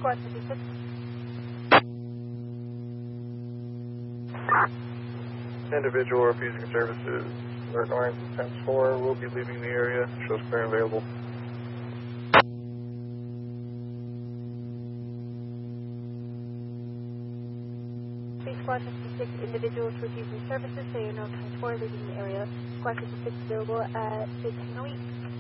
Squad 56. Individual refusing services, Alert Orange 10-4 will be leaving the area. Shows clear and available. Squad 56, individuals refusing services, so you know 10-4 leaving the area. Squad 56 available at 6 Tango East.